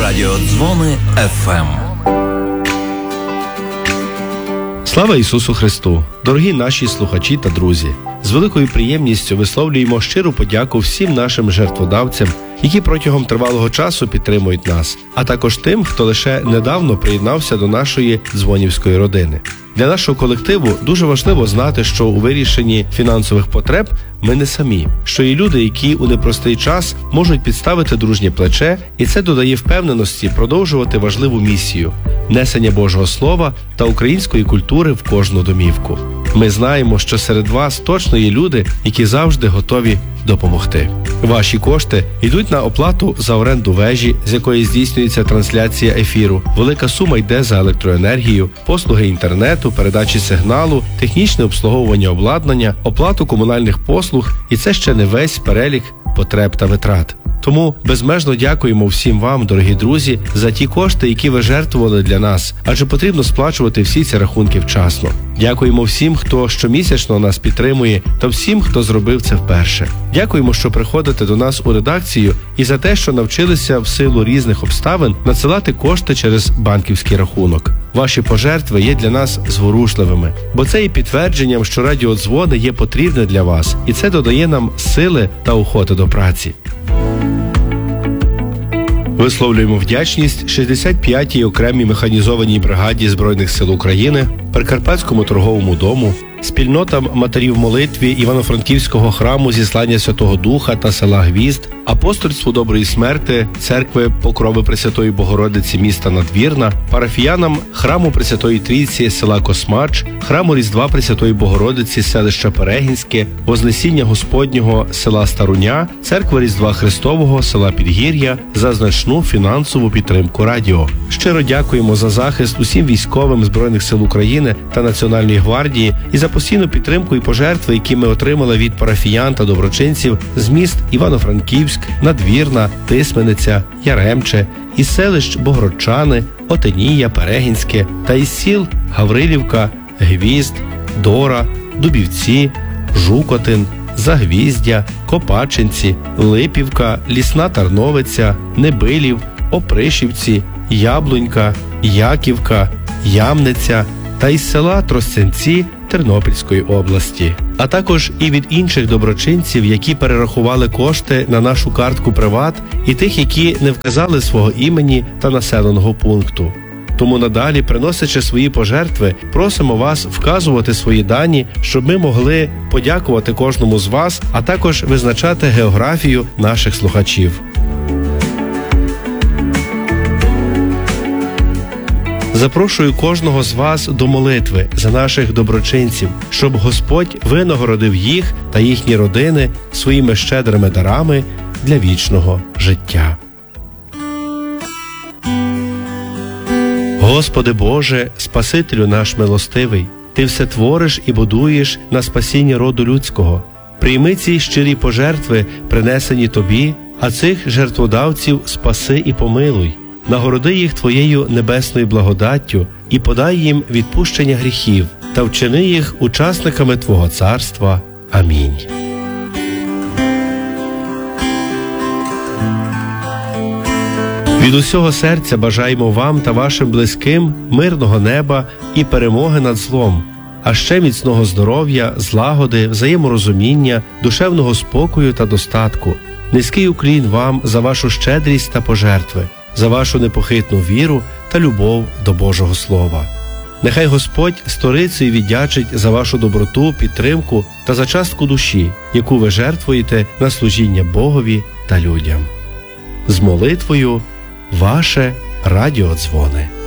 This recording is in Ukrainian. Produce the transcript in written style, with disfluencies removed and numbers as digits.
Радіодзвони ФМ. Слава Ісусу Христу! Дорогі наші слухачі та друзі! З великою приємністю висловлюємо щиру подяку всім нашим жертводавцям, які протягом тривалого часу підтримують нас, а також тим, хто лише недавно приєднався до нашої дзвонівської родини. Для нашого колективу дуже важливо знати, що у вирішенні фінансових потреб ми не самі, що є люди, які у непростий час можуть підставити дружнє плече, і це додає впевненості продовжувати важливу місію – несення Божого Слова та української культури в кожну домівку. Ми знаємо, що серед вас точно є люди, які завжди готові допомогти. Ваші кошти йдуть на оплату за оренду вежі, з якої здійснюється трансляція ефіру. Велика сума йде за електроенергію, послуги інтернету, передачі сигналу, технічне обслуговування обладнання, оплату комунальних послуг, і це ще не весь перелік потреб та витрат. Тому безмежно дякуємо всім вам, дорогі друзі, за ті кошти, які ви жертвували для нас, адже потрібно сплачувати всі ці рахунки вчасно. Дякуємо всім, хто щомісячно нас підтримує, та всім, хто зробив це вперше. Дякуємо, що приходите до нас у редакцію і за те, що навчилися в силу різних обставин надсилати кошти через банківський рахунок. Ваші пожертви є для нас зворушливими, бо це є підтвердженням, що радіодзвони є потрібне для вас, і це додає нам сили та охоти до праці. Висловлюємо вдячність 65-й окремій механізованій бригаді Збройних сил України, Прикарпатському торговому дому, спільнотам матерів молитві Івано-Франківського храму Зіслання Святого Духа та села Гвізд, Апостольству Доброї Смерти, Церкви Покрови Пресвятої Богородиці міста Надвірна, парафіянам храму Пресвятої Трійці села Космач, храму Різдва Пресвятої Богородиці селища Перегінське, Вознесіння Господнього села Старуня, Церкви Різдва Христового села Підгір'я за значну фінансову підтримку радіо. Щиро дякуємо за захист усім військовим Збройних сил України та Національної гвардії і за постійну підтримку і пожертви, які ми отримали від парафіян та доброчинців з міст Івано-Франківськ, Надвірна, Тисмениця, Яремче, із селищ Богородчани, Отинія, Перегінське та із сіл Гаврилівка, Гвізд, Дора, Дубівці, Жукотин, Загвіздя, Копачинці, Липівка, Лісна Тарновиця, Небилів, Опришівці, Яблунька, Яківка, Ямниця та із села Тростянці Тернопільської області, а також і від інших доброчинців, які перерахували кошти на нашу картку «Приват», і тих, які не вказали свого імені та населеного пункту. Тому надалі, приносячи свої пожертви, просимо вас вказувати свої дані, щоб ми могли подякувати кожному з вас, а також визначати географію наших слухачів. Запрошую кожного з вас до молитви за наших доброчинців, щоб Господь винагородив їх та їхні родини своїми щедрими дарами для вічного життя. Господи Боже, Спасителю наш милостивий, Ти все твориш і будуєш на спасіння роду людського. Прийми ці щирі пожертви, принесені Тобі, а цих жертводавців спаси і помилуй. Нагороди їх Твоєю небесною благодаттю і подай їм відпущення гріхів та вчини їх учасниками Твого царства. Амінь. Від усього серця бажаємо вам та вашим близьким мирного неба і перемоги над злом, а ще міцного здоров'я, злагоди, взаєморозуміння, душевного спокою та достатку. Низький уклін вам за вашу щедрість та пожертви, за вашу непохитну віру та любов до Божого Слова. Нехай Господь сторицею віддячить за вашу доброту, підтримку та за частку душі, яку ви жертвуєте на служіння Богові та людям. З молитвою, ваше Радіодзвони.